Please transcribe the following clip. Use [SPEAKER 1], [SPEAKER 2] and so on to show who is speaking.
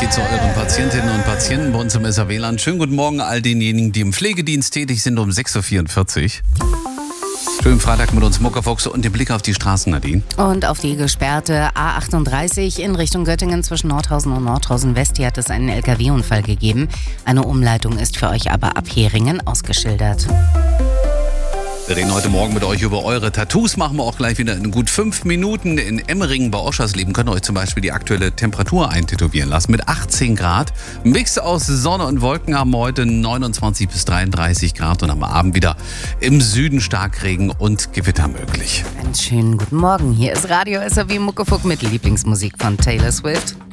[SPEAKER 1] geht zu euren Patientinnen und Patienten bei uns im SAW-Land. Schönen guten Morgen all denjenigen, die im Pflegedienst tätig sind um 6.44 Uhr. Schönen Freitag mit uns Muckerfox und den Blick auf die Straßen, Nadine.
[SPEAKER 2] Und auf die gesperrte A38 in Richtung Göttingen zwischen Nordhausen und Nordhausen West. Hier hat es einen LKW-Unfall gegeben. Eine Umleitung ist für euch aber ab Heringen ausgeschildert.
[SPEAKER 1] Wir reden heute Morgen mit euch über eure Tattoos. Machen wir auch gleich wieder in gut 5 Minuten. In Emmeringen bei Oschersleben könnt ihr euch zum Beispiel die aktuelle Temperatur eintätowieren lassen. Mit 18 Grad. Ein Mix aus Sonne und Wolken haben wir heute 29 bis 33 Grad. Und am Abend wieder im Süden Starkregen und Gewitter möglich.
[SPEAKER 2] Einen schönen guten Morgen. Hier ist Radio SAW Muckefuck mit Lieblingsmusik von Taylor Swift.